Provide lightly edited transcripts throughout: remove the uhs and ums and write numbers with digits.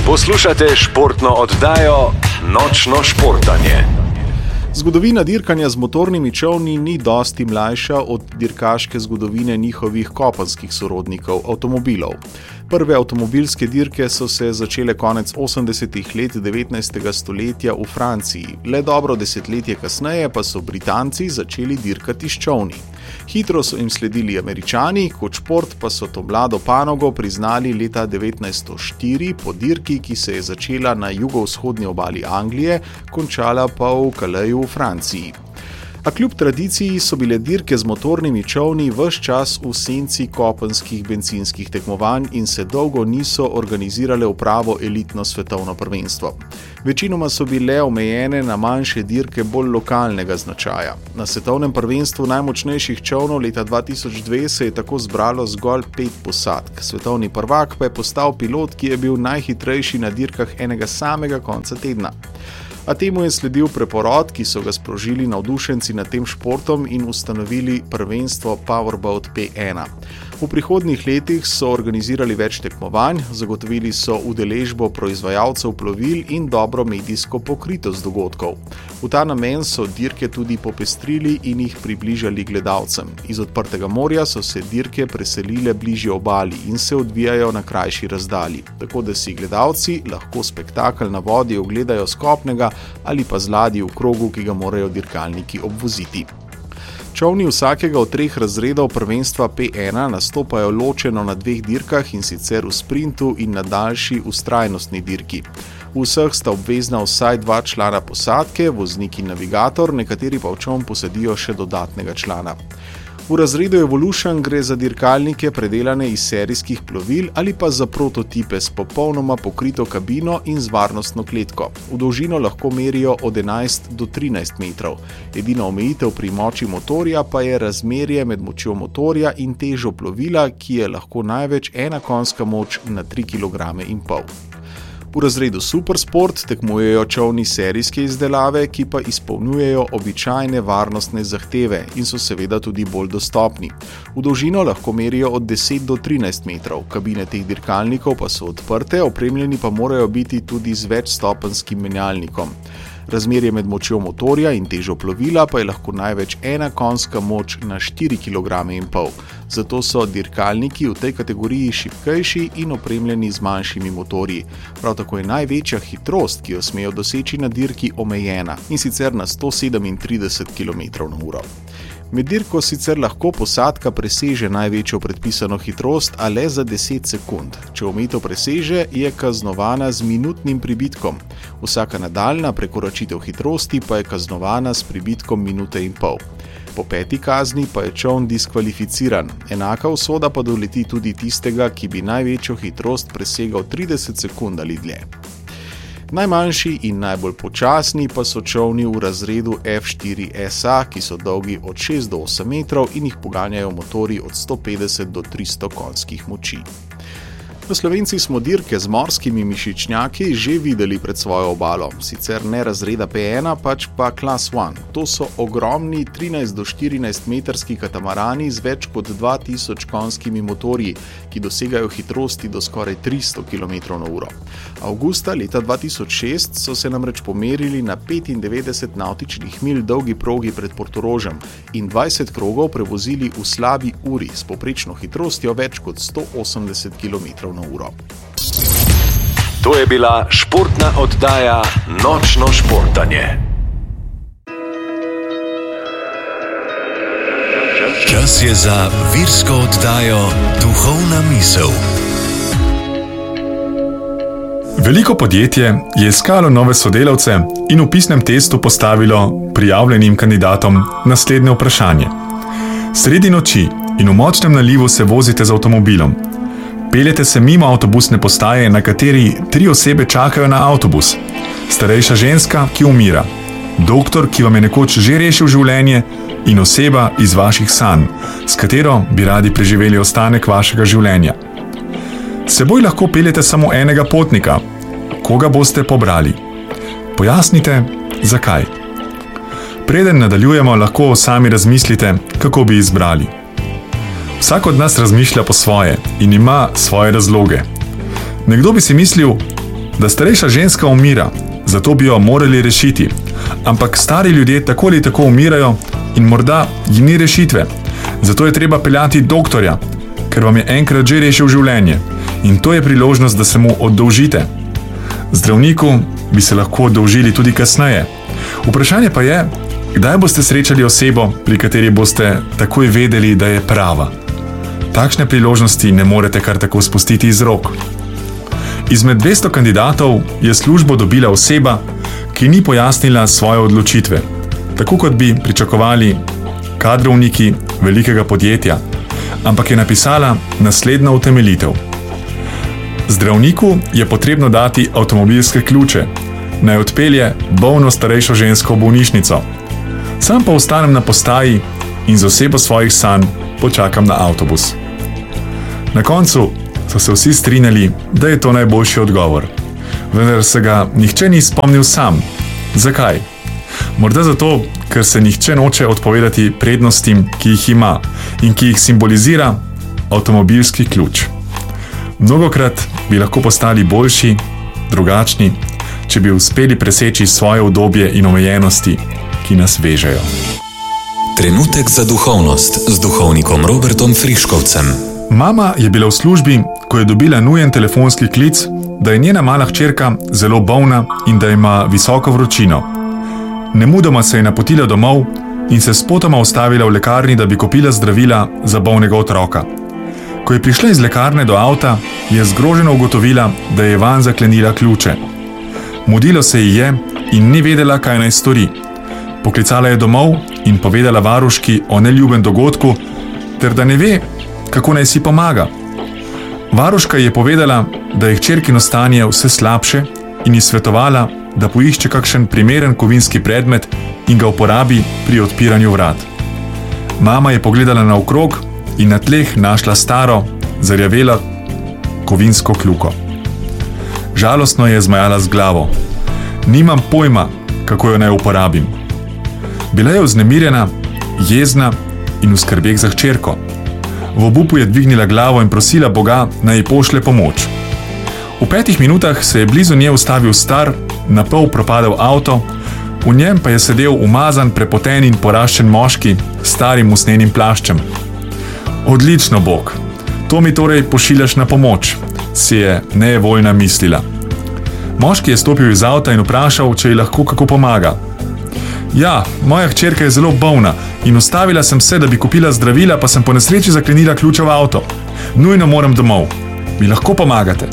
Poslušate športno oddajo Nočno športanje. Zgodovina dirkanja z motornimi čolni ni dosti mlajša od dirkaške zgodovine njihovih kopenskih sorodnikov, avtomobilov. Prve avtomobilske dirke so se začele konec 80-ih let 19. stoletja v Franciji. Le dobro desetletje kasneje pa so Britanci začeli dirkati s čolni. Hitro so jim sledili Američani, kot šport pa so to mlado panogo priznali leta 1904 po dirki, ki se je začela na jugovzhodni obali Anglije, končala pa v Calaisu v Franciji. A kljub tradiciji so bile dirke z motornimi čolni ves čas v senci kopenskih bencinskih tekmovanj in se dolgo niso organizirale v pravo elitno svetovno prvenstvo. Večinoma so bile omejene na manjše dirke bolj lokalnega značaja. Na svetovnem prvenstvu najmočnejših čolnov leta 2002 se je tako zbralo zgolj 5 posadk. Svetovni prvak pa je postal pilot, ki je bil najhitrejši na dirkah enega samega konca tedna. A temu je sledil preporod, ki so ga sprožili navdušenci nad tem športom in ustanovili prvenstvo Powerboat P1. V prihodnjih letih so organizirali več tekmovanj, zagotovili so udeležbo proizvajalcev plovil in dobro medijsko pokritost dogodkov. V ta namen so dirke tudi popestrili in jih približali gledalcem. Iz odprtega morja so se dirke preselile bližje obali in se odvijajo na krajši razdalji, tako da si gledalci lahko spektakel na vodi ogledajo s kopnega ali pa z ladji v krogu, ki ga morajo dirkalniki obvoziti. Čolni vsakega od 3 razredov prvenstva P1 nastopajo ločeno na 2 dirkah, in sicer v sprintu in na daljši vztrajnostni dirki. V vseh sta obvezna vsaj 2 člana posadke, voznik in navigator, nekateri pa v čoln posadijo še dodatnega člana. V razredu Evolution gre za dirkalnike predelane iz serijskih plovil ali pa za prototipe s popolnoma pokrito kabino in z varnostno kletko. V dolžino lahko merijo od 11 do 13 metrov. Edina omejitev pri moči motorja pa je razmerje med močjo motorja in težo plovila, ki je lahko največ 1 konjska moč na 3,5 kg. V razredu Supersport tekmujejo čolni serijske izdelave, ki pa izpolnjujejo običajne varnostne zahteve in so seveda tudi bolj dostopni. V dolžino lahko merijo od 10 do 13 metrov, kabine teh dirkalnikov pa so odprte, opremljeni pa morajo biti tudi z večstopenjskim menjalnikom. Razmerje med močjo motorja in težo plovila pa je lahko največ 1 konjska moč na 4,5 kg. Zato so dirkalniki v tej kategoriji šibkejši in opremljeni z manjšimi motorji. Prav tako je največja hitrost, ki jo smejo doseči na dirki, omejena, in sicer na 137 km/h. Med dirko sicer lahko posadka preseže največjo predpisano hitrost, a le za 10 sekund. Če omejitev preseže, je kaznovana z minutnim pribitkom. Vsaka nadaljnja prekoračitev hitrosti pa je kaznovana s pribitkom 1,5 minute. Po 5. kazni pa je čoln diskvalificiran. Enaka usoda pa doleti tudi tistega, ki bi največjo hitrost presegal 30 sekund ali dlje. Najmanjši in najbolj počasni pa so čolni v razredu F4SA, ki so dolgi od 6 do 8 metrov in jih poganjajo motorji od 150 do 300 konjskih moči. V Slovenci smo dirke z morskimi mišičnjaki že videli pred svojo obalo, sicer ne razreda P1, pač pa Class 1. To so ogromni 13 do 14 metrski katamarani z več kot 2000 konjskimi motorji, ki dosegajo hitrosti do skoraj 300 km/h. Avgusta leta 2006 so se namreč pomerili na 95 navtičnih milj dolgi progi pred Portorožem in 20 krogov prevozili v slabi uri s povprečno hitrostjo več kot 180 km/h. To je bila športna oddaja Nočno športanje. Čas je za virsko oddajo Duhovna misel. Veliko podjetje je iskalo nove sodelavce in v pisnem testu postavilo prijavljenim kandidatom naslednje vprašanje. Sredi noči in v močnem nalivu se vozite z avtomobilom. Peljete se mimo avtobusne postaje, na kateri 3 osebe čakajo na avtobus. Starejša ženska, ki umira. Doktor, ki vam je nekoč že rešil življenje, in oseba iz vaših sanj, s katero bi radi preživeli ostanek vašega življenja. Seboj lahko peljete samo enega potnika. Koga boste pobrali? Pojasnite, zakaj. Preden nadaljujemo, lahko sami razmislite, kako bi izbrali. Vsak od nas razmišlja po svoje in ima svoje razloge. Nekdo bi si mislil, da starejša ženska umira, zato bi jo morali rešiti. Ampak stari ljudje tako ali tako umirajo in morda jim ni rešitve. Zato je treba peljati doktorja, ker vam je enkrat že rešil življenje. In to je priložnost, da se mu oddolžite. Zdravniku bi se lahko oddolžili tudi kasneje. Vprašanje pa je, kdaj boste srečali osebo, pri kateri boste takoj vedeli, da je prava. Takšne priložnosti ne morete kar tako spustiti iz rok. Izmed 200 kandidatov je službo dobila oseba, ki ni pojasnila svoje odločitve, tako kot bi pričakovali kadrovniki velikega podjetja, ampak je napisala naslednjo utemeljitev. Zdravniku je potrebno dati avtomobilske ključe, naj odpelje bolno starejšo žensko v bolnišnico. Sam pa ostanem na postaji in z osebo svojih sanj počakam na avtobus. Na koncu so se vsi strinjali, da je to najboljši odgovor. Vendar se ga nihče ni spomnil sam. Zakaj? Morda zato, ker se nihče noče odpovedati prednostim, ki jih ima in ki jih simbolizira avtomobilski ključ. Mnogokrat bi lahko postali boljši, drugačni, če bi uspeli preseči svoje udobje in omejenosti, ki nas vežejo. Trenutek za duhovnost z duhovnikom Robertom Friškovcem. Mama je bila v službi, ko je dobila nujen telefonski klic, da je njena mala hčerka zelo bolna in da ima visoko vročino. Nemudoma se je napotila domov in se spotoma ustavila v lekarni, da bi kupila zdravila za bolnega otroka. Ko je prišla iz lekarne do avta, je zgroženo ugotovila, da je vanj zaklenila ključe. Mudilo se ji je in ni vedela, kaj naj stori. Poklicala je domov in povedala varuški o neljubem dogodku, ter da ne ve, kako naj si pomaga. Varuška je povedala, da je hčerkino stanje vse slabše in ji svetovala, da poišče kakšen primeren kovinski predmet in ga uporabi pri odpiranju vrat. Mama je pogledala naokrog in na tleh našla staro, zarjavelo kovinsko kljuko. Žalostno je zmajala z glavo. Nimam pojma, kako jo naj uporabim. Bila je vznemirjena, jezna in v skrbeh za hčerko. V obupu je dvignila glavo in prosila Boga, naj ji pošlje pomoč. V 5 minutah se je blizu nje ustavil star, na pol propadel avto, v njem pa je sedel umazan, prepoten in poraščen moški s starim usnenim plaščem. Odlično, Bog, to mi torej pošiljaš na pomoč, si je nejevoljna mislila. Moški je stopil iz avta in vprašal, če ji lahko kako pomaga. Ja, moja hčerka je zelo bolna in ustavila sem se, da bi kupila zdravila, pa sem po nesreči zaklenila ključe v avto. Nujno moram domov. Mi lahko pomagate?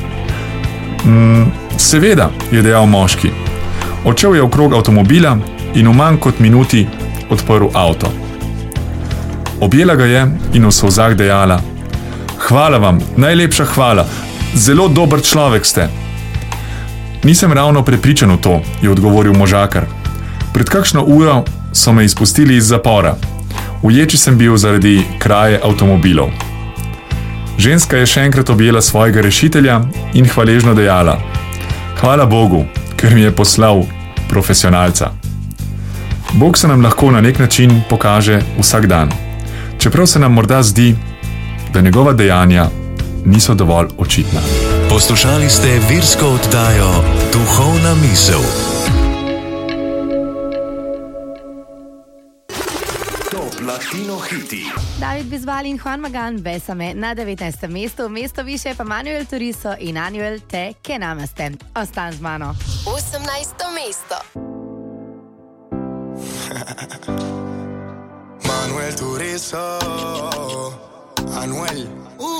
Seveda, je dejal moški. Odšel je okrog avtomobila in v manj kot minuti odprl avto. Objela ga je in v solzah dejala: Hvala vam, najlepša hvala, zelo dober človek ste. Nisem ravno prepričan v to, je odgovoril možakar. Pred kakšno uro so me izpustili iz zapora. V ječi sem bil zaradi kraje avtomobilov. Ženska je še enkrat objela svojega rešitelja in hvaležno dejala: Hvala Bogu, ker mi je poslal profesionalca. Bog se nam lahko na nek način pokaže vsak dan, čeprav se nam morda zdi, da njegova dejanja niso dovolj očitna. Poslušali ste virsko oddajo Duhovna misel. Latino hiti. David Bisbal in Juan Magán, Bésame na 19. mestu, mesto više pa Manuel Turizo in Anuel Te Que Namaste. Ostan z mano. 18. mesto. Manuel Turizo, Anuel.